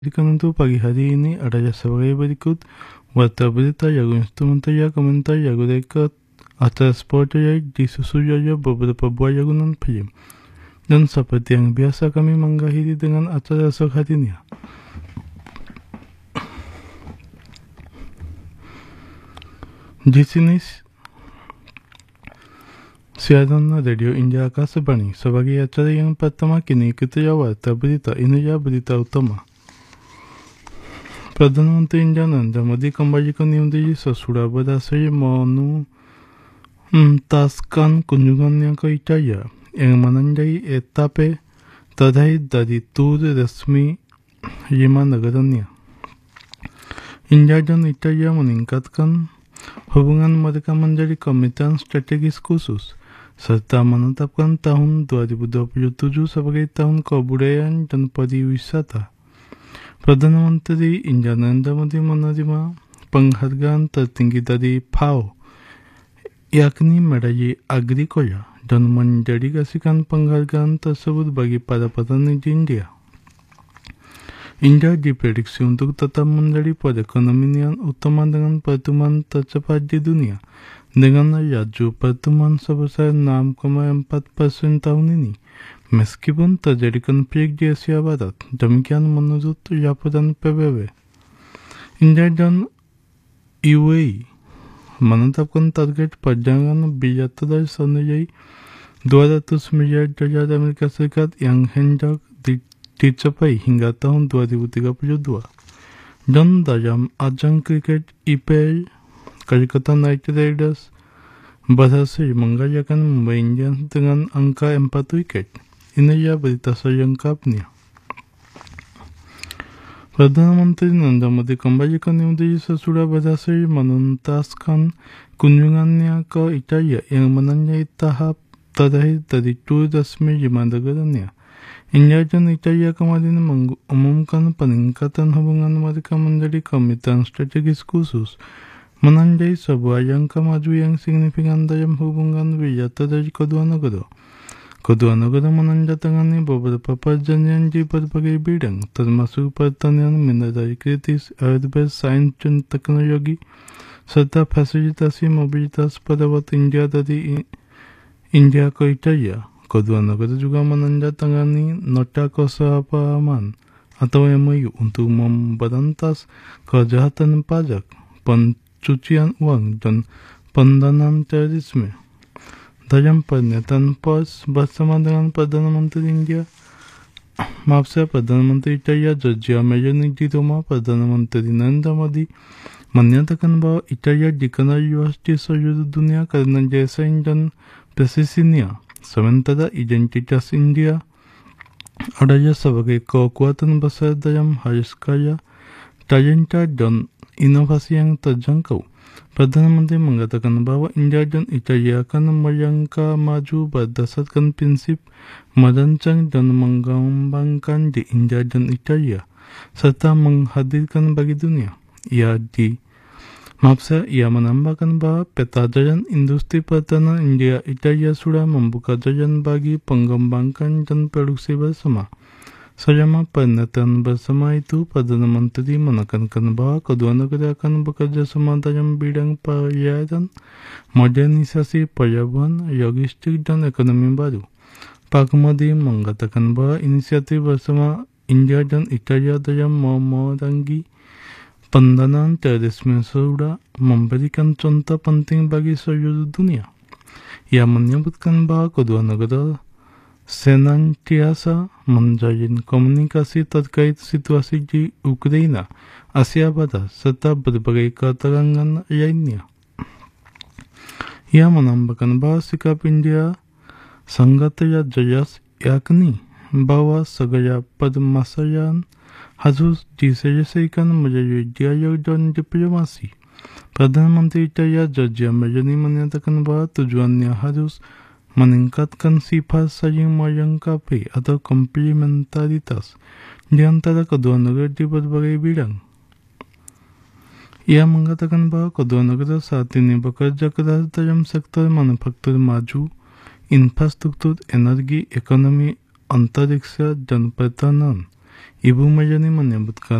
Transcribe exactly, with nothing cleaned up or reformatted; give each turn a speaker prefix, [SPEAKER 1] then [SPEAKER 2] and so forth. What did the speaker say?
[SPEAKER 1] Untuk pagi hari ini adalah sebagai berikut. Warta berita yang instrumental komentar yang dekat atas portrait disusul saja beberapa buah jagungan film. Dan seperti yang biasa kami mengakhiri dengan acara esok harinya. Di sini siaran Radio India Akasabani sebagai acara yang pertama kini kita warta berita ini ya berita utama. Perdana Menteri India Narendra Modi kembali ke New Delhi sesudah berhasil menuntaskan kunjungannya ke Italia yang menandai etape terakhir dari tur resmi lima negaranya. India dan Italia meningkatkan hubungan mereka menjadi komitmen strategis khusus serta menetapkan tahun dua ribu dua puluh tujuh sebagai tahun kebudayaan dan pariwisata. Perdana Menteri India Narendra Modi menerima penghargaan tertinggi dari F A O, yakni Medali Agricola, dan mendedikasikan penghargaan tersebut bagi para petani di India. India diprediksi untuk tetap menjadi perekonomian utama dengan pertumbuhan tercepat di dunia, dengan laju pertumbuhan sebesar enam koma empat persen tahun ini, meskipun terjadi konflik di Asia Barat. Demikian menurut laporan P B B. India dan U A E menetapkan target perdagangan bilateral senilai dua ratus miliar dolar Amerika Serikat yang hendak di dicapai hingga tahun dua ribu tiga puluh dua. Dan dalam ajang kriket I P L, Kolkata Knight Riders berhasil mengalahkan Mumbai Indians dengan angka empat wiket. Inilah berita selengkapnya. Perdana Menteri Narendra Modi kembali ke New Delhi sesudah berhasil menuntaskan kunjungannya ke Italia yang menandai tahap terakhir dari tur resmi lima negaranya. India dan Italia kemarin mengumumkan peningkatan hubungan mereka menjadi komitmen strategis khusus, menandai sebuah langkah maju yang signifikan dalam hubungan bilateral kedua negara. Kedua negara menandatangani beberapa perjanjian di berbagai bidang, termasuk pertanian, mineral kritis, airbus, sains dan teknologi, serta fasilitasi mobilitas pesawat India dari India ke Italia. Kedua negara juga menandatangani nota kesepahaman atau M O U untuk memberantas kejahatan pajak, pencucian uang, dan pendanaan terorisme. Dalam pernyataan pers bersama dengan Perdana Menteri India, maaf saya Perdana Menteri Italia Giorgia Meloni di Roma, Perdana Menteri Narendra Modi menyatakan bahwa Italia dikenal luas di seluruh dunia karena desain dan presisinya. Sementara identitas India adalah sebagai kekuatan besar dalam hal skala, talenta, dan inovasi yang terjangkau. Perdana Menteri mengatakan bahwa India dan Italia akan melangkah maju berdasarkan prinsip merancang dan mengembangkan di India dan Italia, serta menghadirkan bagi dunia. Ia di Maaf saya, ia menambahkan bahwa peta jalan industri pertahanan India Italia sudah membuka jalan bagi pengembangan dan produksi bersama. Selama pernyataan bersama itu, Perdana Menteri menekankan bahwa kedua negara akan bekerja sama dalam bidang perairan, modernisasi pelabuhan, logistik, dan ekonomi baru. Pak Modi mengatakan bahwa inisiatif bersama India dan Italia dalam memerangi pendanaan terorisme sudah memberikan contoh penting bagi seluruh dunia. Ia menyebutkan bahwa kedua negara senantiasa menjalin komunikasi terkait situasi di Ukraina, Asia Barat, serta berbagai keterangan lainnya. Ia menambahkan bahwa sikap India sangat jelas, yakni bahwa segala permasalahan harus diselesaikan melalui dialog dan diplomasi. Perdana Menteri Italia Giorgia Meloni menyatakan bahwa tujuannya harus meningkatkan sifat saling melengkapi atau komplementaritas di antara kedua negara di berbagai bidang. Ia mengatakan bahwa kedua negara saat ini bekerja keras dalam sektor manufaktur maju, infrastruktur, energi, ekonomi, antariksa, dan pertahanan. Ibu Majani menyebutkan